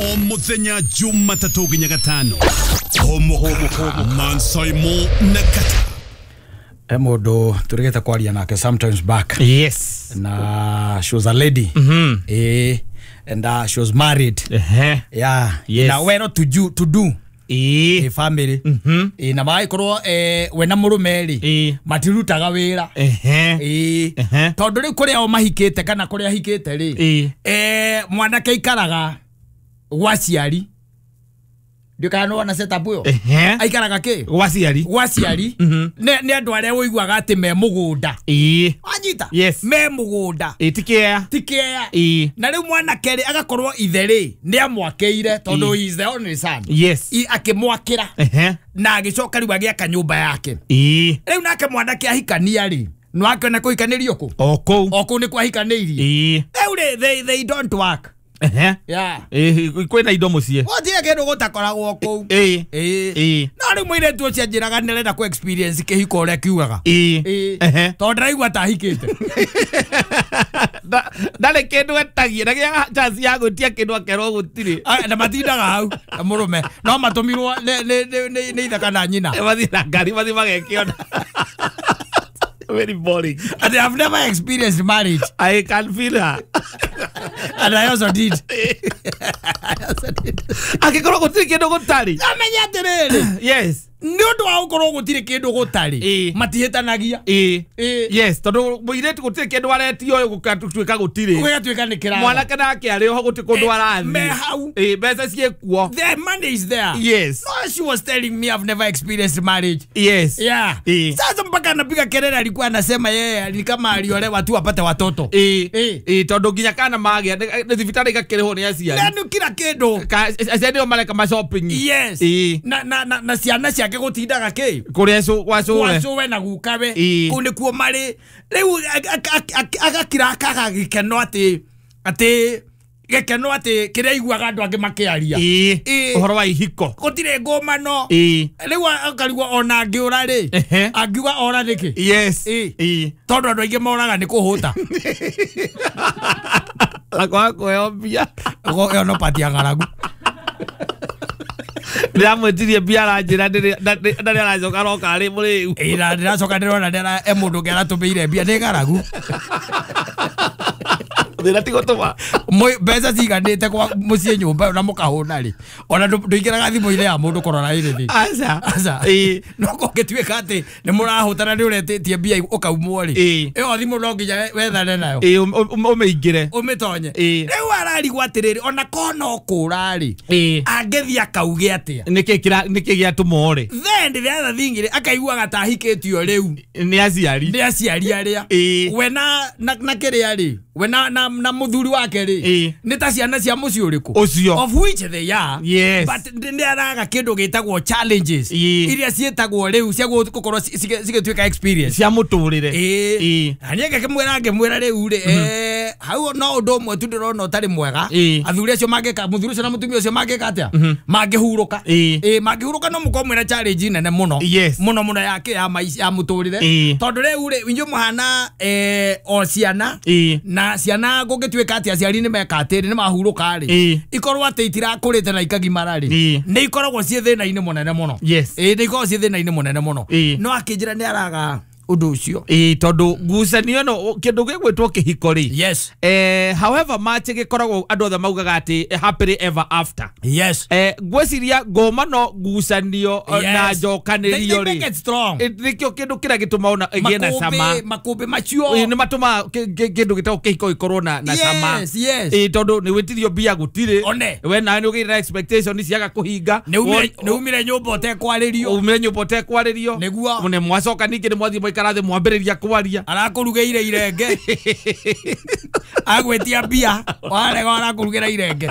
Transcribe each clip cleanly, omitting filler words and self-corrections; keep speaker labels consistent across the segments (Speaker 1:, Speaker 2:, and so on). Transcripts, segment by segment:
Speaker 1: Omuthenya Jumatatu nginya gatano. Homo Mansoimo Nakata.
Speaker 2: Emodo turigeta kwaria nake sometimes back.
Speaker 3: Yes.
Speaker 2: Na she was a lady. And she was married. Yeah.
Speaker 3: Yes.
Speaker 2: Na wero to do. Family. Na mai korwo wena murumeri matirutaga wira. Tondu ri kuria o mahikite kana kuria hikite ri. Mwanake ikaraga gwaciari. Ndikano wana setup yo. Aikaraga ke? Gwaciari. Ne andu aria woiguaga ati me mugunda. Anyita.
Speaker 3: Yes.
Speaker 2: Me mugunda.
Speaker 3: Tikea.
Speaker 2: Na riu mwanake ri agakorwo itheri ni amwakeire tondu he is the only son.
Speaker 3: Yes.
Speaker 2: Akimwakira. Na agicoka riu agiaka nyumba yake. Riu nake mwanake ahikania ri. Nwake na kuhikanirio ku? Oku ni kwahikanirie. They don't work. Yeah.
Speaker 3: Kwena indo mucie.
Speaker 2: Otie kindu gutakoragwo ku. Na ri mwire tu cia njiraga nirenda ku experience kihiko uria kiugaga. Tondu raigua ta hikite.
Speaker 3: Dale kindu etagie na gia chance ya gutia kindu akero gutire.
Speaker 2: Na matindaga hau murume. No matumirwo ni ithaka na nyina.
Speaker 3: Mathira ngari magekiona. Very boring.
Speaker 2: And I've never experienced marriage.
Speaker 3: I can feel her.
Speaker 2: And I also did.
Speaker 3: Akikoro gutiri kindu gutari.
Speaker 2: Amenya atiriri.
Speaker 3: Yes.
Speaker 2: Nundu wa ukoro gutiri kindu gutari. Matihitanagia.
Speaker 3: Yes, tondu muiretu gutiri kindu aretio gukatuika gutiri.
Speaker 2: Gugatuika ni kiranga.
Speaker 3: Mwanake nake ari ho guti kundu arathi.
Speaker 2: Me hau.
Speaker 3: Besa cie kuo.
Speaker 2: The money is there.
Speaker 3: Yes.
Speaker 2: No, she was telling me I've never experienced marriage.
Speaker 3: Yes.
Speaker 2: Yeah. Sasa mpaka anapiga kelele alikuwa anasema yeye ni kama aliolewa tu apate watoto.
Speaker 3: Tondu nginya kana magia thibitari igakiriho ni aciari.
Speaker 2: Nani kila kindu.
Speaker 3: Aciari o maleka ma shopping.
Speaker 2: Yes. Na ciana ciake gutindaga ki.
Speaker 3: Kureso
Speaker 2: wacuwe na gukawe. Kunde kuo mari. Riu agakira akaga gikeno ati gekeno ati kiria iguaga andu angi makiaria.
Speaker 3: Uhoro wa ihiko.
Speaker 2: Gutire ngomano. Riu akarigwa ona angiura ri. Angiuga ora niki.
Speaker 3: Yes.
Speaker 2: Tondu andu aingi moraga ni kuhuta.
Speaker 3: Lakwa kweyobia.
Speaker 2: Yo no patia ngaragu.
Speaker 3: Ndiamwetirie biara njira ndari aracoka roka ari muriu.
Speaker 2: Ndiracoka ndirona ndera mundu ngera tumeire bia ni ngaragu.
Speaker 3: Ndira tigotuma.
Speaker 2: Mbeca ciganite kwa mucie nyumba na mukahuna ri. Ona nduingiraga thimu-ini ya mundu korora iri thi. Aca. No kongituika ati ni murahutana ni uretetie bia ukaumwo ri. Iyo thimu no nginya wethane nayo.
Speaker 3: Umeingire.
Speaker 2: Umitonye. Riu ararigwa atiriri ona kono kura ri. Angethi akauge atia.
Speaker 3: Niki giatuma ri.
Speaker 2: Then the other thing ri akaigua gatahiketio riu.
Speaker 3: Ni aciari.
Speaker 2: Ni aciari aria. We na kiria ri. We na muthuri wake ri. Ni ta ciana cia muci uriku.
Speaker 3: Ucio.
Speaker 2: Of which they are.
Speaker 3: Yes.
Speaker 2: But ndi araga kindu gitagwo challenges. Iria cietagwo riu cia gukorwo cigetuika experience.
Speaker 3: Cia muturire.
Speaker 2: Aniege kemwera riu ri. Hau no undu mwe tu ndirona utari mwega. Athuri acio mangeka muthuri ucio na mutumia ucio mangeka atia. Mangihuruka. Mangihuruka no mukomwera challenge nene muno. Muno yake ya muturire. Tondu riu ri inju muhana o ciana. Na ciana gugituika atia aciari ni meka atiri ni mahuruka ri. Ikorwo ati itirakurite na ikagimara ri. Ni ikoragwo cie thina-ini munene muno. Ni ikoragwo cie thina-ini munene muno. No akinjira ni araga undu ucio.
Speaker 3: Tondu ngucanio no kindu gigwitwo kihiko ri.
Speaker 2: Yes.
Speaker 3: However much gikoragwo andu othe maugaga ati happily ever after.
Speaker 2: Yes.
Speaker 3: Gweciria ngomano ngucanio na njokanirio ri.
Speaker 2: They make it strong.
Speaker 3: Nikio kindu kira gituma ona igie na sama.
Speaker 2: Makumbi macio.
Speaker 3: Ni matuma kindu gitao kihiko ikorwo na sama.
Speaker 2: Yes.
Speaker 3: Tondu ni witirio bia gutire.
Speaker 2: One.
Speaker 3: We na ni ugira expectation ciaga kuhinga.
Speaker 2: Ni umire nyumba utekwaririo.
Speaker 3: Umire nyumba utekwaririo.
Speaker 2: Niguo.
Speaker 3: Mune mwacoka ningi ni mwathi mwaikara thi mwambiriria kwaria.
Speaker 2: Arakurugeire irenge. Agwetia bia. Warega arakurugira irenge.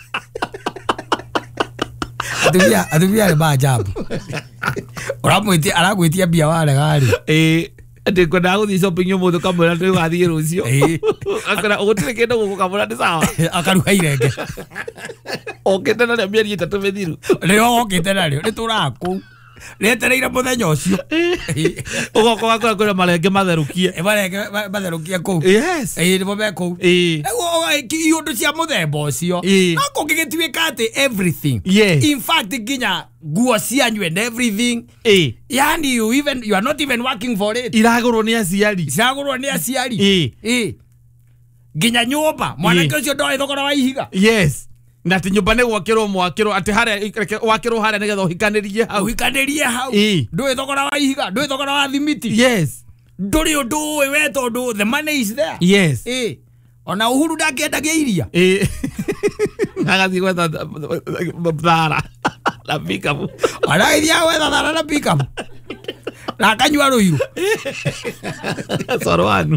Speaker 2: Atumia ni maajabu. Uramwiti aragwitia bia warega ri.
Speaker 3: Ndi kwenda guthi shopping umuthi kamwira ndi gathie rucio. Akora ugutire kindu gukamura ndi sawa.
Speaker 2: Akaruga irenge.
Speaker 3: Okete na mieri 3 mithiru.
Speaker 2: Rio okete na rio ni turaku. Letereire muthenya ucio.
Speaker 3: Ugoko wakora kwira marenge matherukie.
Speaker 2: Marenge matherukie ku.
Speaker 3: Yes.
Speaker 2: Nibo be ku. Iundu cia muthemba ucio. No kungigituika ati everything. In fact ginya nguo cianyu and everything. Yani you are not even working for it.
Speaker 3: Iragurwo ni aciari.
Speaker 2: Iragurwo ni aciari. Ginya nyumba mwanake ucio ndoe thogora wa ihiga.
Speaker 3: Yes. Na ati nyumba ne gwakirwo mwakirwo ati haria wakirwo haria nigetha uhikanirie hau.
Speaker 2: Uhikanirie hau. Ndoe thogora wa ihiga, ndoe thogora wa thimiti.
Speaker 3: Yes.
Speaker 2: Nduri undu we tondu the money is there.
Speaker 3: Yes.
Speaker 2: Ona Uhuru ndakendagia iria.
Speaker 3: Agathi gwetha thara na pickup.
Speaker 2: Ara iria gwetha thara na pickup. Na kanyua ruiru.
Speaker 3: Sorwanu.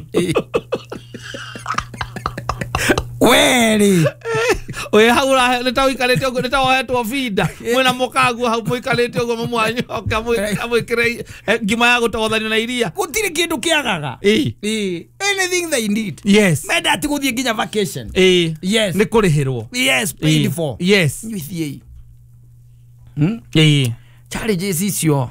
Speaker 2: Weri.
Speaker 3: Oye haura leta uikalete ugo leta wahetwo vida. Mwena mokagu hau muikalete ugo mumwanyo kamwikire ngima ya gutogothanio na iria.
Speaker 2: Gutire kindu kiagaga. Anything they need.
Speaker 3: Yes.
Speaker 2: Meda ati guthie ginya vacation. Yes.
Speaker 3: Ni kurihirwo.
Speaker 2: Yes, paid for.
Speaker 3: Yes.
Speaker 2: Nyuithie. Challenges icio.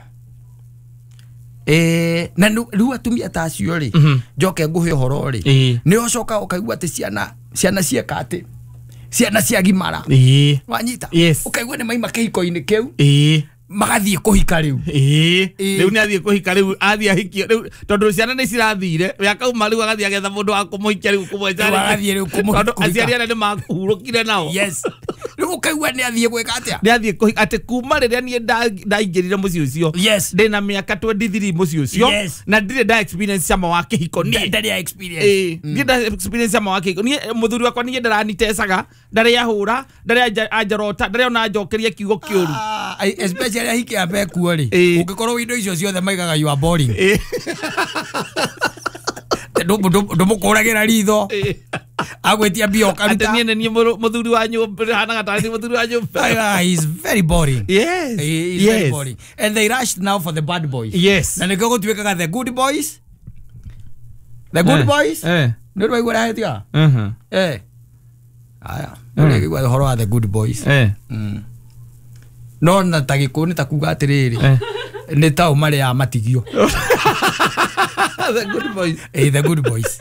Speaker 2: Na riu atumia ta acio ri njoke nguhe horo ri ni ocoka ukaigua ati ciana cieka ati ciana ciagimara wanyita ukaigua ni maima kihiko-ini kiu magathie kuhika riu
Speaker 3: riu ni athie kuhika riu athie ahikio riu tondu ciana ni cirathire yakauma riu agathie agetha mundu wa kumuhikia riu kumwenja
Speaker 2: agathie riu kumuhikia
Speaker 3: aciari ana ni makuhurukire nao.
Speaker 2: Yes. Riu ukaigua ni athie gwika atia
Speaker 3: ni athie kuhika ati kuma riria ni ndaingirire muci ucio ndina miaka 23 muci ucio na ndire nda experience sama wa kihiko ni
Speaker 2: ndari experience
Speaker 3: nda experience sama wa kihiko ni muthuri wakwa ni ndaranitecaga ndari ahura ndari ajarota ndari ona njokeria kiugo kiuru
Speaker 2: especially ahiki abeku ri ungikorwo indo icio ciothe maigaga you are boring ndumukoragira ritho agwetia bio karuta
Speaker 3: atenie ni muthuri wa nyumba hana gatani muthuri wa nyumba.
Speaker 2: He is very boring.
Speaker 3: Yes.
Speaker 2: He is very boring. And they rushed now for the bad boys.
Speaker 3: Yes.
Speaker 2: Na niko gutwikaga the good boys. The good boys. Ndio waigua hatia. Aya. Ndio waigua horo wa the good boys. No na tagikuni takuga atiriri. Ni tao mari ya matigio.
Speaker 3: The good boys.
Speaker 2: The good boys.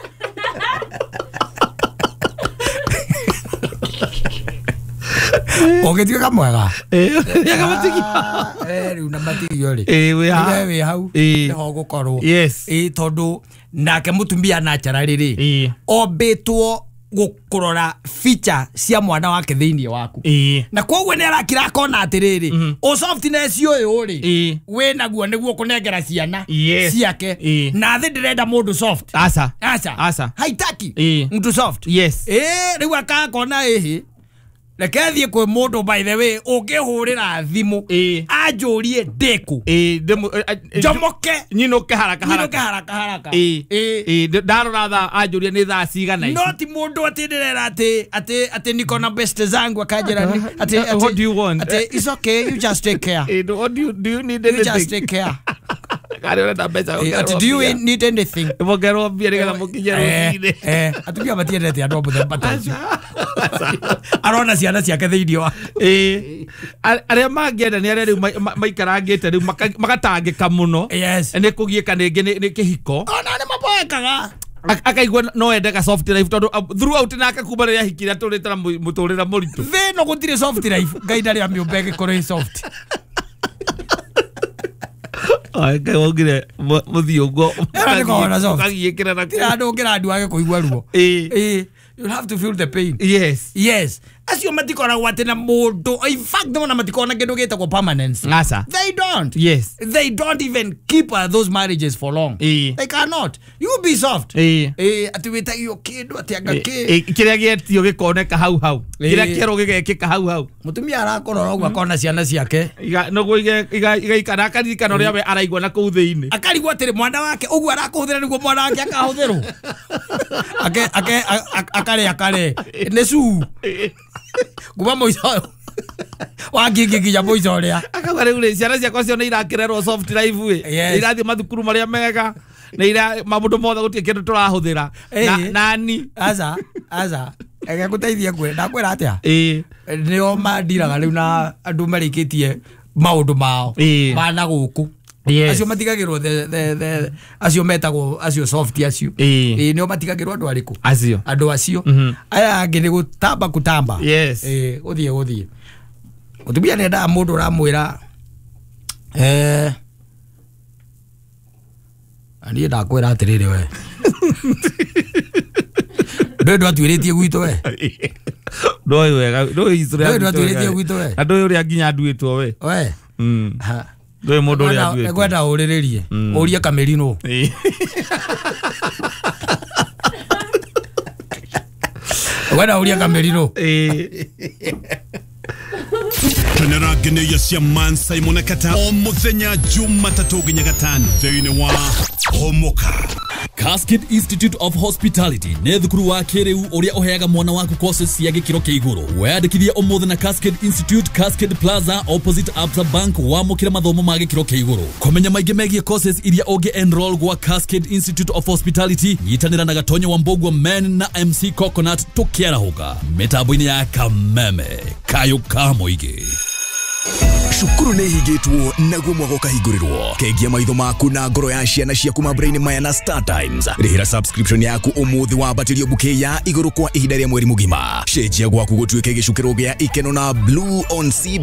Speaker 2: Oke tiga mwega.
Speaker 3: Ya matigio.
Speaker 2: Riu na matigio ri. We hau. Ho gukorwo.
Speaker 3: Yes.
Speaker 2: Tondu nake mutumia na chara riri. Obetwo gukurora feature cia mwana wake thiini waku. Na koguo ni arakira kona atiriri o softness uyu ri we naguo niguo kunengera ciana ciake na thi ndirenda mundu soft asa haitaki mundu soft riu akakona rekethie kwe mundu by the way ungihurira thimu anjurie ndeku jomoke
Speaker 3: nyinuke haraka ndarora tha anjurie ni thaa cigana ici
Speaker 2: not mundu atindirera ati niko na best zangu akajira ati
Speaker 3: what do you want
Speaker 2: ati it's okay you just take care
Speaker 3: what do you need anything
Speaker 2: you just take care
Speaker 3: ati
Speaker 2: do you need anything
Speaker 3: vogero biere kana mukijero
Speaker 2: atubia batiendete andu obuthe batacio arona ciana ciake thiini wa
Speaker 3: aria mangienda ni aria riu maikarangite riu magatangika muno ni kugieka ningi ni kihiko
Speaker 2: ona ni maboekaga
Speaker 3: akaigua no endaga soft life tondu throughout nake kuma riria hikira turitara muturira muritu
Speaker 2: no gutire soft life ngai ndari amiumbe gikore soft
Speaker 3: Kai wogire muthiongo
Speaker 2: kagiikira na kira ngira andu age kuigua ruo you have to feel the pain. Yes acio matikoragwo ati na mundu in fact no matikona kindu gitagwo permanence they don't even keep those marriages for long they cannot you be soft ati witagio kindu ati anga
Speaker 3: kiria gietio gikoneka hau kiria kiero gigekika hau
Speaker 2: mutumia arakorora ugu akona ciana ciake
Speaker 3: noguo igaikara akaririkana uria we araigua na kuu thiini
Speaker 2: akarigwa atiri mwana wake ugu arakuhuthira niguo mwana wake akahuthirwo akare nesu kuma moico wagingiginya moico ria
Speaker 3: akauga riu ciana ciakwa ciona irakirerwo soft life we irathie mathukuru maria mega na ira mamundu mothe gutie kindu turahuthira nani aza ege guteithia kwe ndakwira atia nio mandiraga riu na andu marikitie
Speaker 2: maundu mao mana guku acio matigagirwo acio metagwo acio soft acio nio matigagirwo andu ariku andu acio aya angi ni gutamba uthie utumia nenda mundu uramwira ani ndakwira atiriri we ndo atwiritie gwito we
Speaker 3: ndoi wega ndoi historia
Speaker 2: ndo atwiritie gwito we
Speaker 3: ndo uri aginya anduitwo we ndoi mundu uri anduitwo
Speaker 2: egwenda uriririe uria Kamerino egwenda uria Kamerino
Speaker 1: Kenera gene cia Mansai Monakata o muthenya Jumatatu nginya gatano thiini wa Homoka.
Speaker 4: Cascade Institute of Hospitality ne thukuru wa kiriu uria uheaga mwana waku courses cia gikiro kia iguru. Weyandikithie umuthe na Cascade Institute, Cascade Plaza opposite Absa Bank wa mukira mathomo ma gikiro kia iguru. Komenya maingi megie courses iria ungi enroll gwa Cascade Institute of Hospitality, nyitanira na Gatonyo wa Mbogwa Men na MC Coconut tukiara huka mitambo-ini ya Kameme kayo kamoige.
Speaker 5: Shukuru ne higitwo naguo mwagoka higurirwo kegia maitho maku na ngoro ya ciana ciaku maburaini maya na Star Times. Rihira subscription yaku umuthi wa batirio buke ya iguru kwa ihinda ria mweri mugima. Cenjia gwaku gutuike gicukiro gia ikeno na Blue on C